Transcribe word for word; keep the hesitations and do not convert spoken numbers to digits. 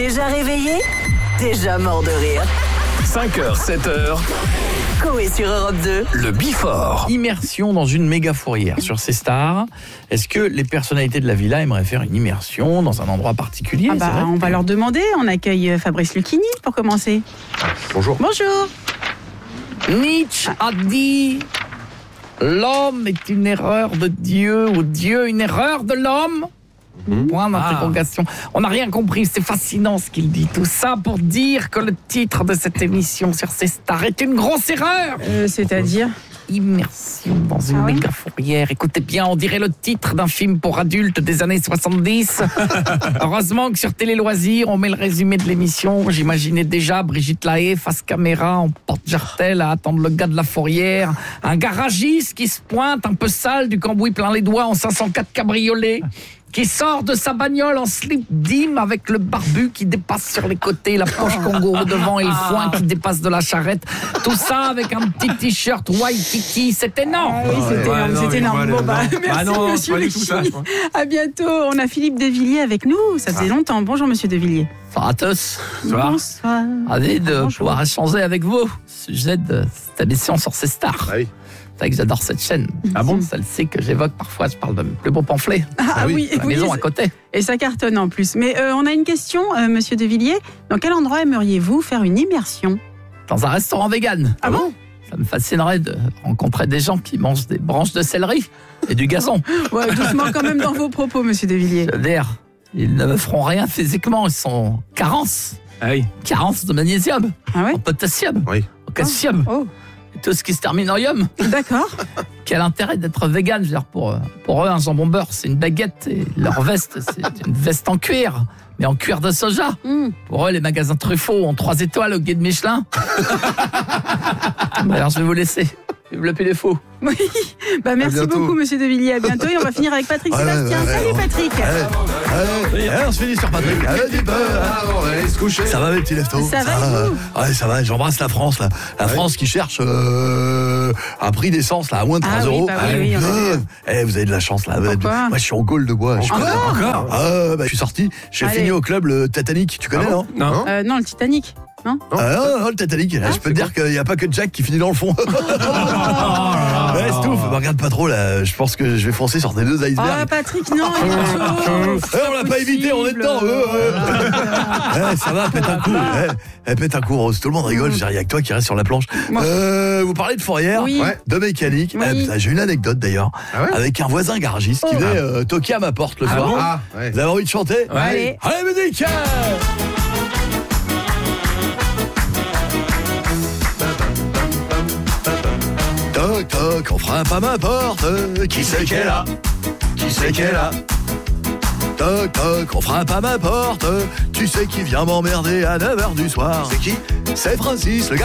Déjà réveillé? Déjà mort de rire. cinq heures, sept heures. Coé sur Europe deux. Le Bifort. Immersion dans une méga fourrière sur ces stars. Est-ce que les personnalités de la villa aimeraient faire une immersion dans un endroit particulier? Ah bah, on va leur demander. On accueille Fabrice Lucchini pour commencer. Bonjour. Bonjour. Nietzsche a dit: l'homme est une erreur de Dieu ou Dieu une erreur de l'homme? Mmh. Point d'interrogation. Ah. On n'a rien compris, c'est fascinant ce qu'il dit. Tout ça pour dire que le titre de cette émission sur ces stars est une grosse erreur. Euh, c'est-à-dire Immersion dans une ah oui méga fourrière. Écoutez bien, on dirait le titre d'un film pour adultes des années soixante-dix. Heureusement que sur Télé Loisirs, on met le résumé de l'émission. J'imaginais déjà Brigitte Lahaie face caméra en porte-jartel à attendre le gars de la fourrière. Un garagiste qui se pointe un peu sale, du cambouis plein les doigts en cinq cent quatre cabriolet, qui sort de sa bagnole en slip dim avec le barbu qui dépasse sur les côtés, la poche Congo devant et le foin qui dépasse de la charrette. Tout ça avec un petit t-shirt Waikiki. C'est énorme. Ah oui, c'est ouais, énorme, non, c'est mais énorme. voilà, Bon, bah, non. merci, Ah non, monsieur pas du tout ça, Lucchini. je crois. À bientôt. On a Philippe Devilliers avec nous. Ça faisait longtemps. Bonjour, monsieur Devilliers. Bonsoir à tous. Bonsoir. Ravi de Bonjour. pouvoir échanger avec vous au sujet de cette émission sur ces stars. Ah oui. C'est vrai que j'adore cette chaîne. Ah bon? Celle-ci que j'évoque parfois, je parle de mes plus beaux pamphlets. Ah, Ah oui, oui, La oui, maison c'est- à côté. Et ça cartonne en plus. Mais euh, on a une question, euh, monsieur Devilliers. Dans quel endroit aimeriez-vous faire une immersion? Dans un restaurant vegan. Ah bon? Ça me fascinerait de rencontrer des gens qui mangent des branches de céleri et du gazon. Ouais, doucement quand même dans vos propos, monsieur Devilliers. Je veux dire, ils ne me feront rien physiquement. Ils sont carence. Ah oui. Carence de magnésium, Ah ouais? en potassium, Oui. en calcium. Oh, Et tout ce qui se termine en yum. d'accord. Quel intérêt d'être vegan? Je veux dire, pour, pour eux, un jambon beurre, c'est une baguette. Et leur veste, c'est une veste en cuir. Mais en cuir de soja. Mm. Pour eux, les magasins Truffaut ont trois étoiles au guide Michelin. Bah alors, je vais vous laisser. Vive le Péléfaux. Oui. Bah merci bientôt. beaucoup, monsieur Devilliers. À bientôt. Et on va finir avec Patrick Ouais, Sébastien. ouais, ouais, Salut, ouais. Patrick. Allez, allez, on se finit sur Patrick. Allez, dis pas. on va aller se coucher. Ça va mes petits leftos? Ça va, et vous? Ouais, ça va, j'embrasse la France là. La France qui cherche euh, un prix d'essence là à moins de Ah trois oui, euros. bah oui, oui, on a Euh, eh, vous avez de la chance là. Pourquoi? Moi je suis en Gaule de bois. Je suis Encore? Encore? Ah, bah, je suis sorti, j'ai Allez. fini au club le Titanic, tu connais Ah bon? non? Non. Euh, non, le Titanic. Non? Ah non, non, le Titanic, là, je peux te dire qu'il n'y a pas que Jack qui finit dans le fond. Ouais, c'est tout, me regarde pas trop là, je pense que je vais foncer sur tes deux Ah, icebergs. Patrick, non, il est chaud. Eh, on l'a pas évité, on est dedans. euh, euh. Eh, ça va, pète un coup. Eh, eh, pète un coup, Rose. Tout le monde rigole. Il n'y a que toi qui reste sur la planche. Moi. Euh, vous parlez de fourrière, Oui. ouais, de mécanique. Oui. Eh, putain, j'ai une anecdote d'ailleurs. Ah ouais? Avec un voisin garagiste qui Oh. venait euh, toquer à ma porte le Ah soir. bon? Ah, ouais. Vous avez envie de chanter? Allez. Allez, musique! Toc toc, on frappe à ma porte. Qui c'est qu'elle a? Qui c'est qu'elle a? Toc toc, on frappe à ma porte. Tu sais qui vient m'emmerder à neuf heures du soir? C'est qui? C'est Francis, le gars.